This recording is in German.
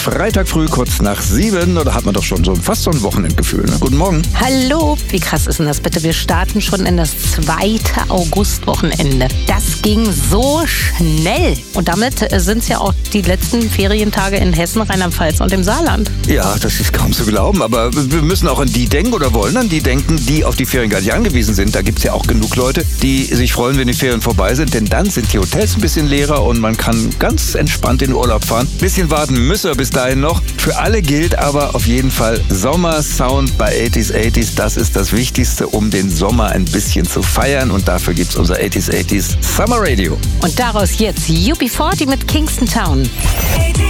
Freitag früh, kurz nach 7. Da hat man doch schon fast so ein Wochenendgefühl. Ne? Guten Morgen. Hallo, wie krass ist denn das bitte? Wir starten schon in das 2. August-Wochenende. Das ging so schnell. Und damit sind es ja auch die letzten Ferientage in Hessen, Rheinland-Pfalz und im Saarland. Ja, das ist kaum zu glauben, aber wir müssen auch an die denken oder wollen an die denken, die auf die Ferien gar nicht angewiesen sind. Da gibt es ja auch genug Leute, die sich freuen, wenn die Ferien vorbei sind, denn dann sind die Hotels ein bisschen leerer und man kann ganz entspannt in den Urlaub fahren. Bisschen warten müssen wir bis dahin noch. Für alle gilt aber auf jeden Fall Sommersound bei 80s. Das ist das Wichtigste, um den Sommer ein bisschen zu feiern, und dafür gibt's unser 80s Summer Radio. Und daraus jetzt UB40 mit Kingston Town. 80s.